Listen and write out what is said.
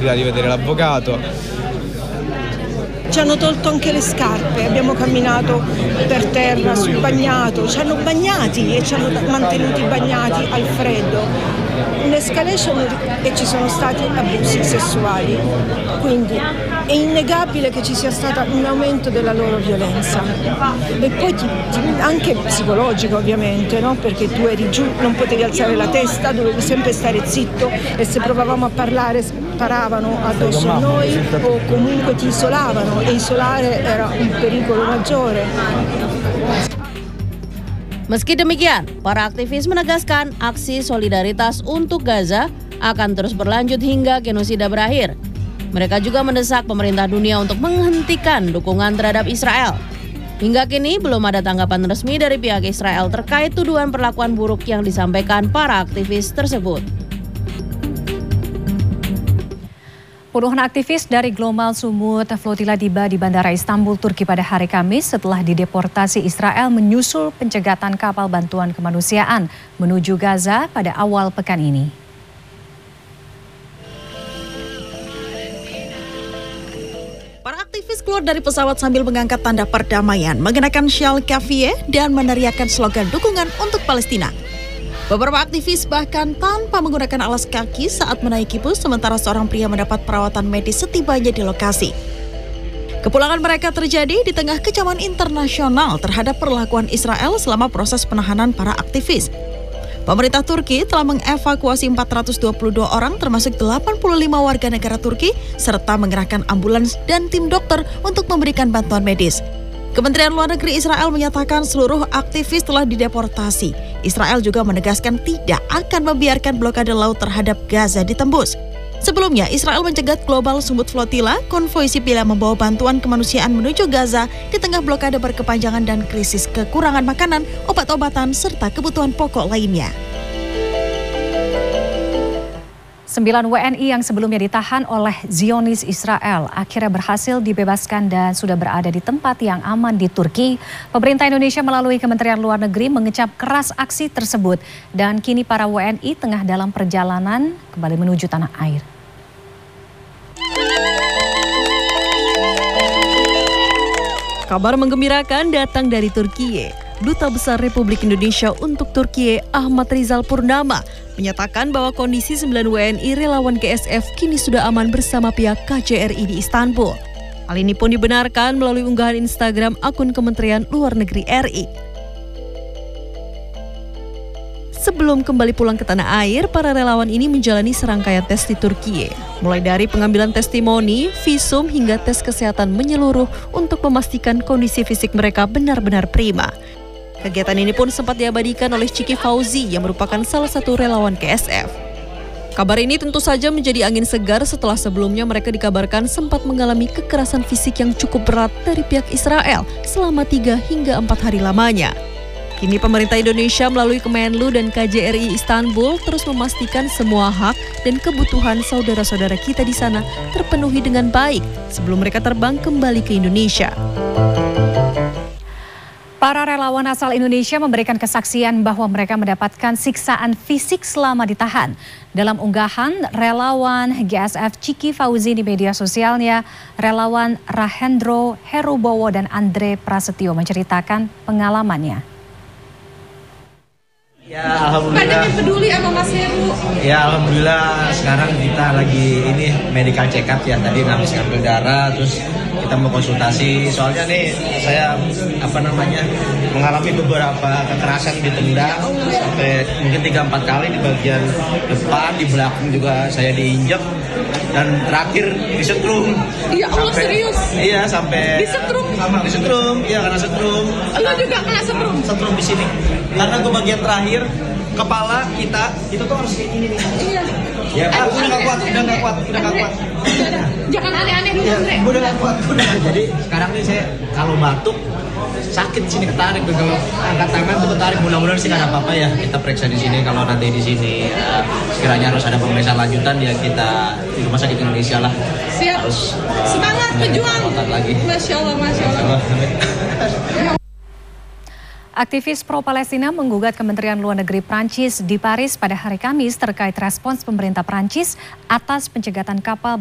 possibilità di vedere l'avvocato. Ci hanno tolto anche le scarpe, abbiamo camminato per terra, sul bagnato, ci hanno bagnati e ci hanno mantenuti bagnati al freddo. Un'escalation e ci sono stati abusi sessuali, quindi è innegabile che ci sia stato un aumento della loro violenza e poi anche psicologica ovviamente, no? Perché tu eri giù, non potevi alzare la testa, dovevi sempre stare zitto e se provavamo a parlare sparavano addosso a noi o comunque ti isolavano e isolare era un pericolo maggiore. Meski demikian, para aktivis menegaskan aksi solidaritas untuk Gaza akan terus berlanjut hingga genosida berakhir. Mereka juga mendesak pemerintah dunia untuk menghentikan dukungan terhadap Israel. Hingga kini belum ada tanggapan resmi dari pihak Israel terkait tuduhan perlakuan buruk yang disampaikan para aktivis tersebut. Puluhan aktivis dari Global Sumut Flotilla tiba di Bandara Istanbul, Turki pada hari Kamis setelah dideportasi Israel menyusul pencegatan kapal bantuan kemanusiaan menuju Gaza pada awal pekan ini. Para aktivis keluar dari pesawat sambil mengangkat tanda perdamaian, mengenakan syal kafiyeh dan meneriakkan slogan dukungan untuk Palestina. Beberapa aktivis bahkan tanpa menggunakan alas kaki saat menaiki bus, sementara seorang pria mendapat perawatan medis setibanya di lokasi. Kepulangan mereka terjadi di tengah kecaman internasional terhadap perlakuan Israel selama proses penahanan para aktivis. Pemerintah Turki telah mengevakuasi 422 orang termasuk 85 warga negara Turki serta mengerahkan ambulans dan tim dokter untuk memberikan bantuan medis. Kementerian Luar Negeri Israel menyatakan seluruh aktivis telah dideportasi. Israel juga menegaskan tidak akan membiarkan blokade laut terhadap Gaza ditembus. Sebelumnya, Israel mencegat Global Sumut Flotilla, konvoi sipil yang membawa bantuan kemanusiaan menuju Gaza di tengah blokade berkepanjangan dan krisis kekurangan makanan, obat-obatan, serta kebutuhan pokok lainnya. 9 WNI yang sebelumnya ditahan oleh Zionis Israel akhirnya berhasil dibebaskan dan sudah berada di tempat yang aman di Turki. Pemerintah Indonesia melalui Kementerian Luar Negeri mengecap keras aksi tersebut dan kini para WNI tengah dalam perjalanan kembali menuju tanah air. Kabar menggembirakan datang dari Turki. Duta Besar Republik Indonesia untuk Turki Ahmad Rizal Purnama menyatakan bahwa kondisi 9 WNI relawan GSF kini sudah aman bersama pihak KJRI di Istanbul. Hal ini pun dibenarkan melalui unggahan Instagram akun Kementerian Luar Negeri RI. Sebelum kembali pulang ke tanah air, para relawan ini menjalani serangkaian tes di Turki, mulai dari pengambilan testimoni, visum hingga tes kesehatan menyeluruh untuk memastikan kondisi fisik mereka benar-benar prima. Kegiatan ini pun sempat diabadikan oleh Ciki Fauzi yang merupakan salah satu relawan KSF. Kabar ini tentu saja menjadi angin segar setelah sebelumnya mereka dikabarkan sempat mengalami kekerasan fisik yang cukup berat dari pihak Israel selama 3 hingga 4 hari lamanya. Kini pemerintah Indonesia melalui Kemenlu dan KJRI Istanbul terus memastikan semua hak dan kebutuhan saudara-saudara kita di sana terpenuhi dengan baik sebelum mereka terbang kembali ke Indonesia. Para relawan asal Indonesia memberikan kesaksian bahwa mereka mendapatkan siksaan fisik selama ditahan. Dalam unggahan relawan GSF Ciki Fauzi di media sosialnya, relawan Rahendro Herubowo dan Andre Prasetyo menceritakan pengalamannya. Ya alhamdulillah. Banyak yang peduli sama Mas Heru. Ya alhamdulillah sekarang kita lagi ini medical check up ya, tadi habis ngambil darah terus kita mau konsultasi soalnya nih saya mengalami beberapa kekerasan di tendang sampai mungkin 3-4 kali di bagian depan, di belakang juga saya diinjek dan terakhir disetrum. Iya Allah serius? Iya sampai disetrum? Iya karena setrum. Lu juga kena setrum? Setrum di sini. Karena ke bagian terakhir kepala kita itu tuh harus kayak gini nih. Iya. Ya, udah nggak kuat. Jangan aneh-aneh dulu, Andre. Udah nggak kuat. Jadi sekarang nih saya kalau batuk sakit sini ketarik, kalau angkat tangan tuh ketarik. Mudah-mudahan sih nggak ada apa-apa ya. Kita periksa di sini, kalau nanti di sini sekiranya harus ada pemeriksaan lanjutan ya kita di rumah sakit Indonesia lah. Siap. Harus semangat pejuang. Lagi. Masya Allah. Aktivis pro-Palestina menggugat Kementerian Luar Negeri Prancis di Paris pada hari Kamis terkait respons pemerintah Prancis atas pencegatan kapal